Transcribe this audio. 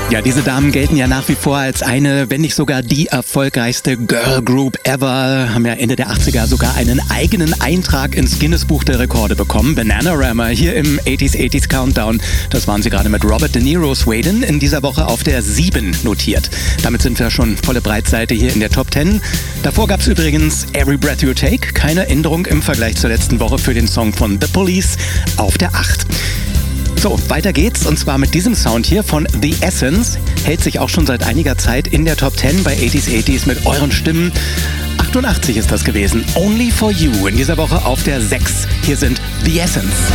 Ja, diese Damen gelten ja nach wie vor als eine, wenn nicht sogar die erfolgreichste Girl Group ever. Haben ja Ende der 80er sogar einen eigenen Eintrag ins Guinness-Buch der Rekorde bekommen. Bananarama hier im 80s Countdown. Das waren sie gerade mit Robert De Niro Sweden in dieser Woche auf der 7 notiert. Damit sind wir schon volle Breitseite hier in der Top 10. Davor gab es übrigens Every Breath You Take. Keine Änderung im Vergleich zur letzten Woche für den Song von The Police auf der 8. So, weiter geht's und zwar mit diesem Sound hier von The Essence. Hält sich auch schon seit einiger Zeit in der Top 10 bei 80s mit euren Stimmen. 88 ist das gewesen. Only for You in dieser Woche auf der 6. Hier sind The Essence.